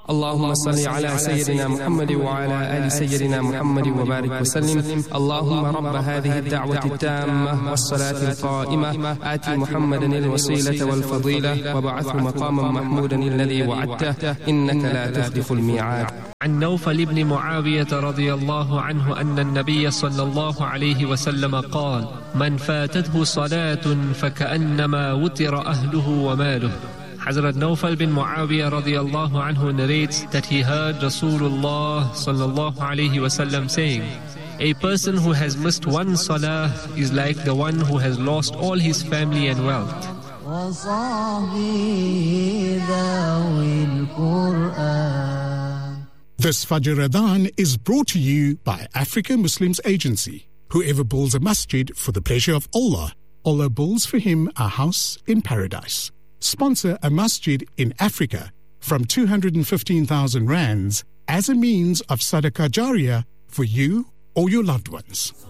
اللهم صل على سيدنا محمد وعلى آل سيدنا محمد وبارك وسلم. اللهم رب هذه الدعوة التامة والصلاة القائمة آت محمدا الوسيلة والفضيلة وبعثه مقاما محمودا الذي وعدته إنك لا تخلف الميعاد. عن نوفل بن معاوية رضي الله عنه أن النبي صلى الله عليه وسلم قال: من فاتته صلاة فكأنما وتر أهله وماله. Hazrat Nawfal bin Muawiyah radiyallahu anhu narrates that he heard Rasulullah sallallahu alayhi wasallam saying, a person who has missed one salah is like the one who has lost all his family and wealth. This Fajr Adhan is brought to you by Africa Muslims Agency. Whoever builds a masjid for the pleasure of Allah, Allah builds for him a house in paradise. Sponsor a masjid in Africa from 215,000 rands as a means of sadaqah jariyah for you or your loved ones.